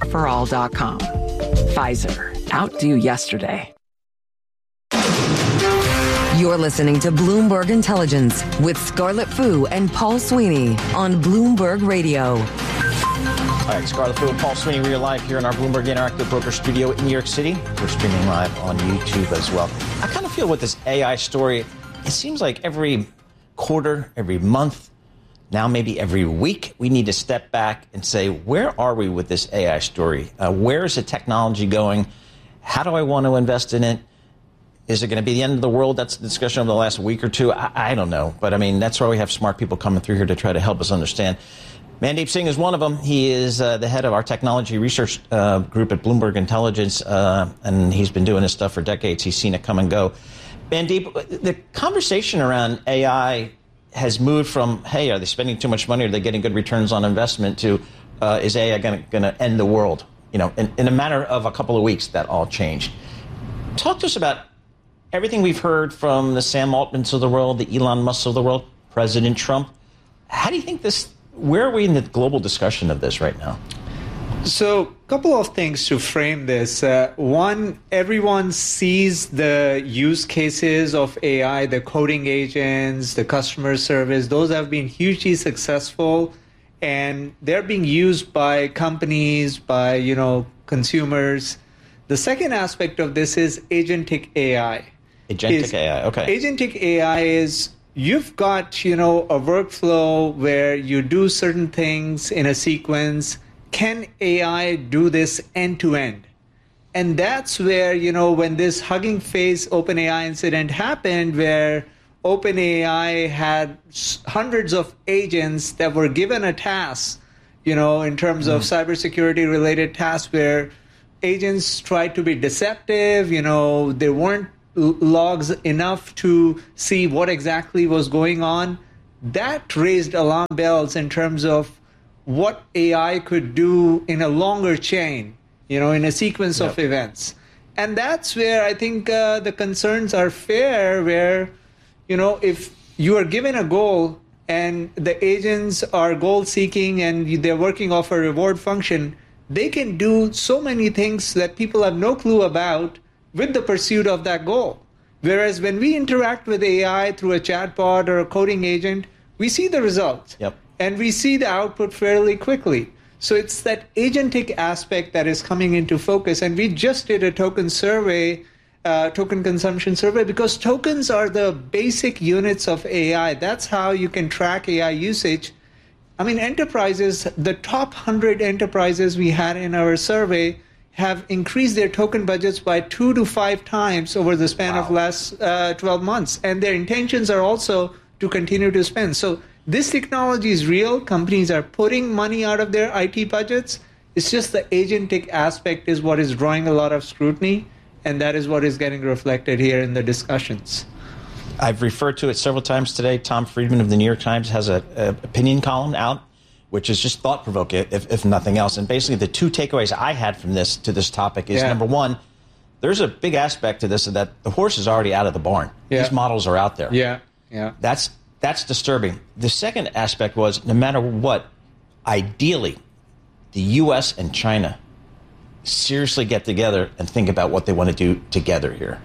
MedicareForAll.com. Pfizer. Outdo yesterday. You're listening to Bloomberg Intelligence with Scarlett Fu and Paul Sweeney on Bloomberg Radio. All right, Scarlett Fu and Paul Sweeney, we are live here in our Bloomberg Interactive Broker Studio in New York City. We're streaming live on YouTube as well. I kind of feel with this AI story, it seems like every quarter, every month, now maybe every week, we need to step back and say, where are we with this AI story? Where is the technology going? How do I want to invest in it? Is it going to be the end of the world? That's the discussion over the last week or two. I don't know. But, I mean, that's why we have smart people coming through here to try to help us understand. Mandeep Singh is one of them. He is the head of our technology research group at Bloomberg Intelligence, and he's been doing this stuff for decades. He's seen it come and go. Mandeep, the conversation around AI has moved from, hey, are they spending too much money? Are they getting good returns on investment? To, is AI going to end the world? You know, in a matter of a couple of weeks, that all changed. Talk to us about everything we've heard from the Sam Altmans of the world, the Elon Musks of the world, President Trump. How do you think this, where are we in the global discussion of this right now? So, a couple of things to frame this. One, everyone sees the use cases of AI, the coding agents, the customer service. Those have been hugely successful, and they're being used by companies, by, consumers. The second aspect of this is agentic AI. Agentic AI, okay. Agentic AI is you've got, a workflow where you do certain things in a sequence. Can AI do this end to end? And that's where, when this Hugging Face OpenAI incident happened, where OpenAI had hundreds of agents that were given a task, in terms of cybersecurity related tasks, where agents tried to be deceptive, there weren't logs enough to see what exactly was going on. That raised alarm bells in terms of what AI could do in a longer chain, in a sequence of events. And that's where I think the concerns are fair, where, if you are given a goal and the agents are goal seeking and they're working off a reward function, they can do so many things that people have no clue about with the pursuit of that goal. Whereas when we interact with AI through a chatbot or a coding agent, we see the result. And we see the output fairly quickly. So it's that agentic aspect that is coming into focus. And we just did a token survey, token consumption survey, because tokens are the basic units of AI. That's how you can track AI usage. I mean, enterprises, the top 100 enterprises we had in our survey have increased their token budgets by 2 to 5 times over the span of last 12 months. And their intentions are also to continue to spend. So this technology is real. Companies are putting money out of their IT budgets. It's just the agentic aspect is what is drawing a lot of scrutiny, and that is what is getting reflected here in the discussions. I've referred to it several times today. Tom Friedman of the New York Times has an opinion column out, which is just thought-provoking, if nothing else. And basically the two takeaways I had from this to this topic is, number one, there's a big aspect to this that the horse is already out of the barn. These models are out there. That's disturbing. The second aspect was, no matter what, ideally, the U.S. and China seriously get together and think about what they want to do together here.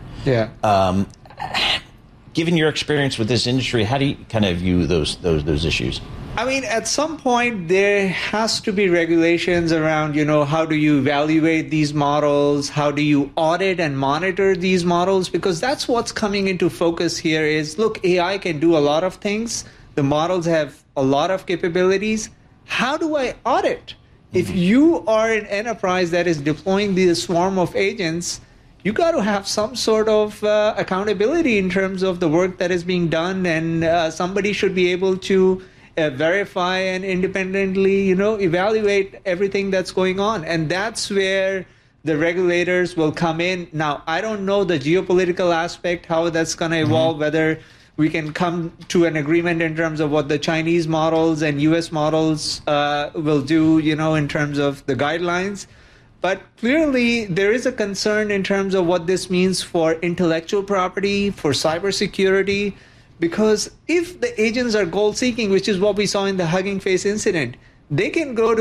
Given your experience with this industry, how do you kind of view those issues? I mean, at some point, there has to be regulations around, how do you evaluate these models? How do you audit and monitor these models? Because that's what's coming into focus here is, look, AI can do a lot of things. The models have a lot of capabilities. How do I audit? If you are an enterprise that is deploying the swarm of agents, you got to have some sort of accountability in terms of the work that is being done, and somebody should be able to verify and independently, evaluate everything that's going on. And that's where the regulators will come in. Now, I don't know the geopolitical aspect, how that's going to evolve, whether we can come to an agreement in terms of what the Chinese models and U.S. models will do, in terms of the guidelines. But clearly, there is a concern in terms of what this means for intellectual property, for cybersecurity, because if the agents are goal-seeking, which is what we saw in the Hugging Face incident, they can go to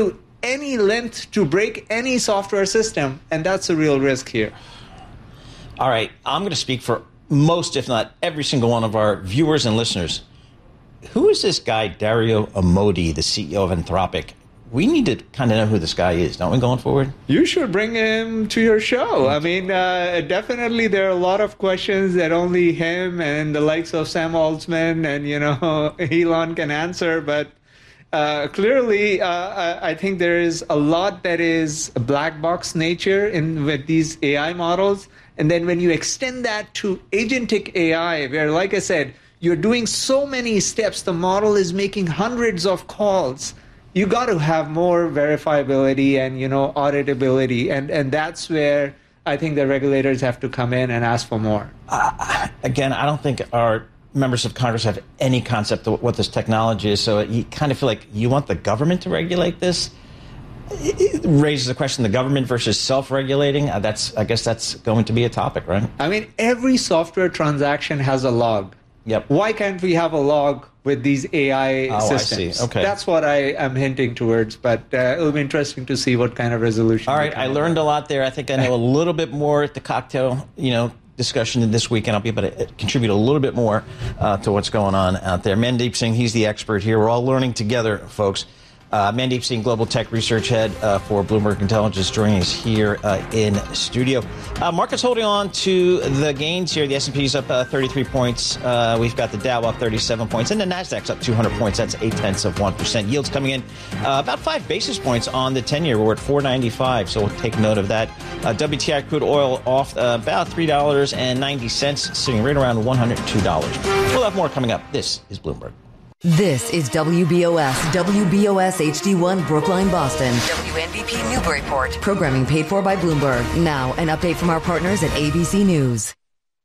any length to break any software system, and that's a real risk here. All right, I'm going to speak for most, if not every single one of our viewers and listeners. Who is this guy, Dario Amodei, the CEO of Anthropic? We need to kind of know who this guy is, don't we, going forward? You should bring him to your show. I mean, definitely there are a lot of questions that only him and the likes of Sam Altman and, Elon can answer. But clearly, I think there is a lot that is a black box nature with these AI models. And then when you extend that to agentic AI, where, like I said, you're doing so many steps, the model is making hundreds of calls. You got to have more verifiability and, auditability. And that's where I think the regulators have to come in and ask for more. Again, I don't think our members of Congress have any concept of what this technology is. So you kind of feel like you want the government to regulate this? It raises the question, the government versus self-regulating. I guess that's going to be a topic, right? I mean, every software transaction has a log. Yep. Why can't we have a log with these AI systems? I see. Okay. That's what I am hinting towards, but it'll be interesting to see what kind of resolution. All right, I learned a lot there. I think I know a little bit more at the cocktail, discussion this weekend. I'll be able to contribute a little bit more to what's going on out there. Mandeep Singh, he's the expert here. We're all learning together, folks. Mandeep Singh, Global Tech Research Head for Bloomberg Intelligence, joining us here in studio. Markets holding on to the gains here. The S&P's up 33 points. We've got the Dow up 37 points, and the Nasdaq's up 200 points. That's 0.8%. Yields coming in about 5 basis points on the 10-year. We're at 4.95, so we'll take note of that. WTI crude oil off about $3.90, sitting right around $102. We'll have more coming up. This is Bloomberg. This is WBOS HD1 Brookline, Boston. WNBP Newburyport. Programming paid for by Bloomberg. Now, an update from our partners at ABC News.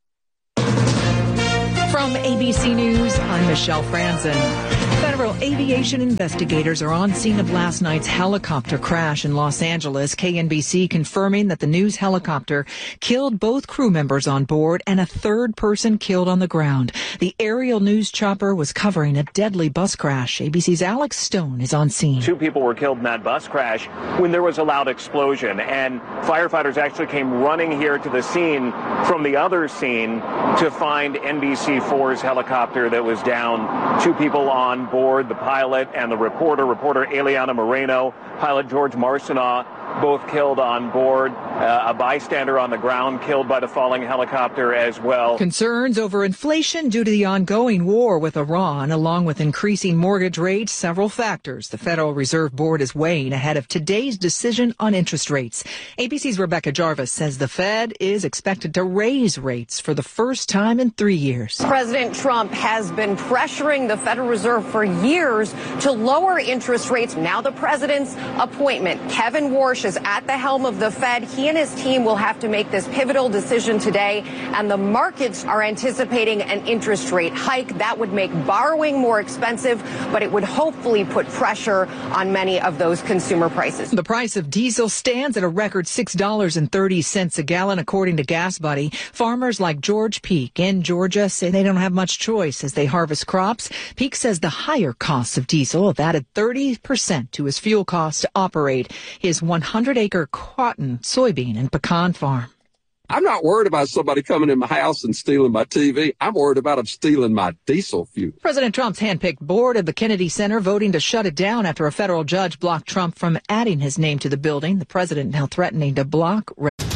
From ABC News, I'm Michelle Franzen. Federal aviation investigators are on scene of last night's helicopter crash in Los Angeles. KNBC confirming that the news helicopter killed both crew members on board and a third person killed on the ground. The aerial news chopper was covering a deadly bus crash. ABC's Alex Stone is on scene. 2 people were killed in that bus crash when there was a loud explosion, and firefighters actually came running here to the scene from the other scene to find NBC4's helicopter that was down. 2 people on board, the pilot and the reporter Eliana Moreno, pilot George Marcineau, both killed on board. A bystander on the ground killed by the falling helicopter as well. Concerns over inflation due to the ongoing war with Iran, along with increasing mortgage rates, several factors the Federal Reserve Board is weighing ahead of today's decision on interest rates. ABC's Rebecca Jarvis says the Fed is expected to raise rates for the first time in 3 years. President Trump has been pressuring the Federal Reserve for years to lower interest rates. Now the president's appointment, Kevin Warsh, is at the helm of the Fed. He and his team will have to make this pivotal decision today, and the markets are anticipating an interest rate hike. That would make borrowing more expensive, but it would hopefully put pressure on many of those consumer prices. The price of diesel stands at a record $6.30 a gallon, according to Gas Buddy. Farmers like George Peak in Georgia say they don't have much choice as they harvest crops. Peak says the higher costs of diesel have added 30% to his fuel costs to operate his 100-acre cotton, soybean, and pecan farm. I'm not worried about somebody coming in my house and stealing my TV. I'm worried about them stealing my diesel fuel. President Trump's handpicked board of the Kennedy Center voting to shut it down after a federal judge blocked Trump from adding his name to the building. The president now threatening to block